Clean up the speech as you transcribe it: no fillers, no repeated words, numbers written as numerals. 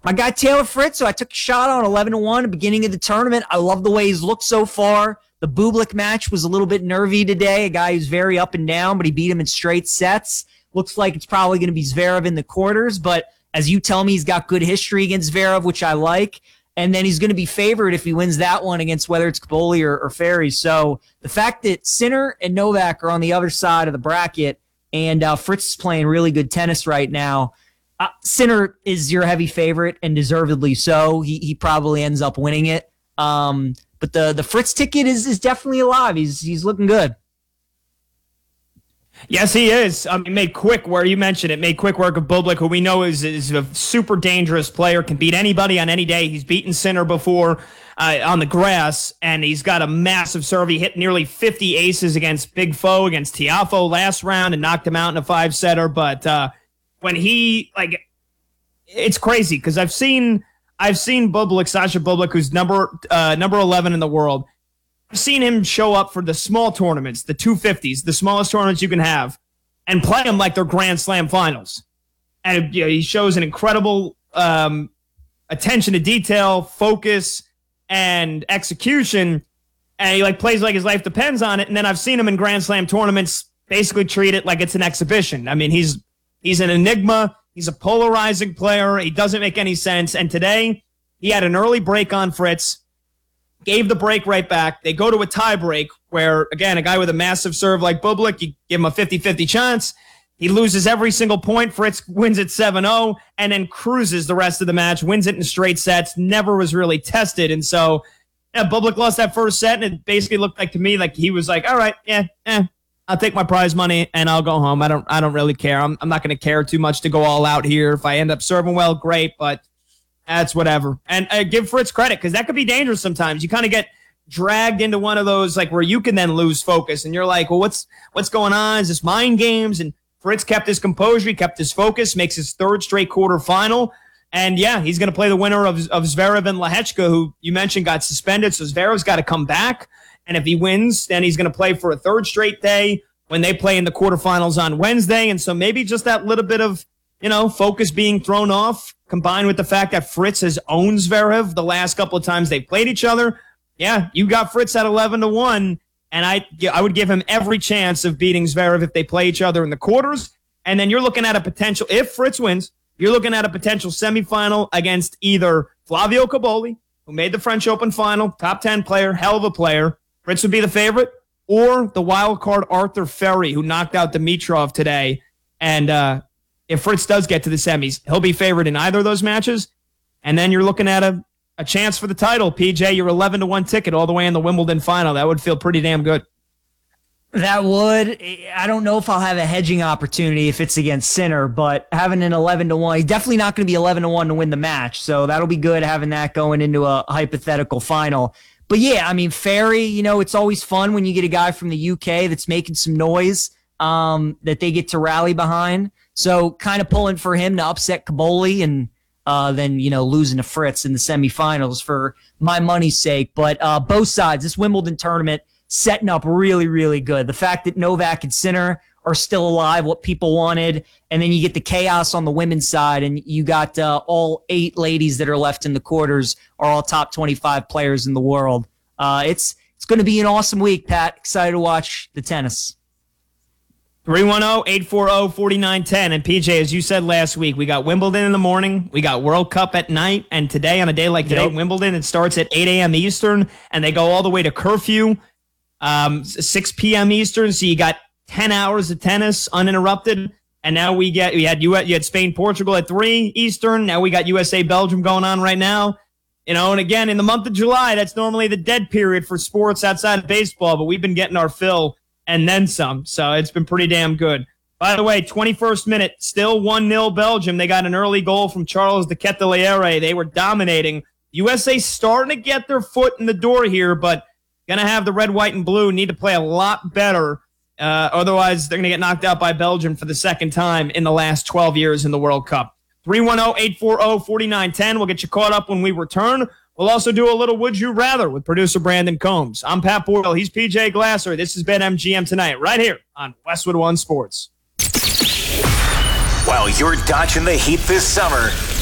My guy Taylor Fritz, so I took a shot on 11-1 at the beginning of the tournament. I love the way he's looked so far. The Bublik match was a little bit nervy today. A guy who's very up and down, but he beat him in straight sets. Looks like it's probably going to be Zverev in the quarters, but as you tell me, he's got good history against Zverev, which I like. And then he's going to be favored if he wins that one against whether it's Kaboli or Ferry. So the fact that Sinner and Novak are on the other side of the bracket and Fritz is playing really good tennis right now, Sinner is your heavy favorite, and deservedly so. He probably ends up winning it. But the Fritz ticket is definitely alive. He's looking good. Yes, he is. He made quick work. You mentioned it. Made quick work of Bublik, who we know is a super dangerous player, can beat anybody on any day. He's beaten Sinner before on the grass, and he's got a massive serve. He hit nearly 50 aces against Big Foe, against Tiafoe last round, and knocked him out in a 5-setter. But when he, it's crazy because I've seen Bublik, Sasha Bublik, who's number 11 in the world. I've seen him show up for the small tournaments, the 250s, the smallest tournaments you can have, and play them like they're Grand Slam finals. And he shows an incredible attention to detail, focus, and execution. And he plays like his life depends on it. And then I've seen him in Grand Slam tournaments basically treat it like it's an exhibition. I mean, he's an enigma. He's a polarizing player. He doesn't make any sense. And today, he had an early break on Fritz, gave the break right back. They go to a tie break where, again, a guy with a massive serve like Bublik, you give him a 50-50 chance. He loses every single point. Fritz wins it 7-0 and then cruises the rest of the match, wins it in straight sets, never was really tested. And so Bublik lost that first set, and it basically looked like to me like he was like, all right, I'll take my prize money and I'll go home. I don't really care. I'm not going to care too much to go all out here. If I end up serving well, great, but that's whatever. And give Fritz credit because that could be dangerous sometimes. You kind of get dragged into one of those where you can then lose focus and you're like, well, what's going on? Is this mind games? And Fritz kept his composure, he kept his focus, makes his third straight quarterfinal. And yeah, he's going to play the winner of Zverev and Lehechka, who you mentioned got suspended. So Zverev's got to come back. And if he wins, then he's going to play for a third straight day when they play in the quarterfinals on Wednesday. And so maybe just that little bit of, focus being thrown off, combined with the fact that Fritz has owned Zverev the last couple of times they played each other. Yeah, you got Fritz at 11-1, and I would give him every chance of beating Zverev if they play each other in the quarters. And then you're looking at a potential, if Fritz wins, you're looking at a potential semifinal against either Flavio Caboli, who made the French Open final, top 10 player, hell of a player. Fritz would be the favorite, or the wild card Arthur Ferry, who knocked out Dimitrov today. And if Fritz does get to the semis, he'll be favored in either of those matches. And then you're looking at a chance for the title. PJ, your 11-1 ticket all the way in the Wimbledon final. That would feel pretty damn good. That would. I don't know if I'll have a hedging opportunity if it's against Sinner, but having an 11-1, he's definitely not going to be 11-1 to win the match. So that'll be good having that going into a hypothetical final. But yeah, I mean, Ferry, it's always fun when you get a guy from the UK that's making some noise that they get to rally behind. So kind of pulling for him to upset Caboli and then, losing to Fritz in the semifinals for my money's sake. But both sides, this Wimbledon tournament setting up really, really good. The fact that Novak and Sinner are still alive, what people wanted, and then you get the chaos on the women's side, and you got all 8 ladies that are left in the quarters are all top 25 players in the world. It's going to be an awesome week, Pat. Excited to watch the tennis. 310-840-4910. And PJ, as you said last week, we got Wimbledon in the morning, we got World Cup at night, and today, on a day like today, Wimbledon, it starts at 8 a.m. Eastern, and they go all the way to curfew, 6 p.m. Eastern, so you got 10 hours of tennis uninterrupted. And now you had Spain, Portugal at 3 Eastern. Now we got USA, Belgium going on right now. And again, in the month of July, that's normally the dead period for sports outside of baseball, but we've been getting our fill and then some. So it's been pretty damn good. By the way, 21st minute, still 1-0 Belgium. They got an early goal from Charles de Ketelaere. They were dominating. USA starting to get their foot in the door here, but going to have the red, white, and blue need to play a lot better. Otherwise, they're going to get knocked out by Belgium for the second time in the last 12 years in the World Cup. 310-840-4910. We'll get you caught up when we return. We'll also do a little Would You Rather with producer Brandon Combs. I'm Pat Boyle. He's PJ Glasser. This has been MGM Tonight right here on Westwood One Sports. While you're dodging the heat this summer,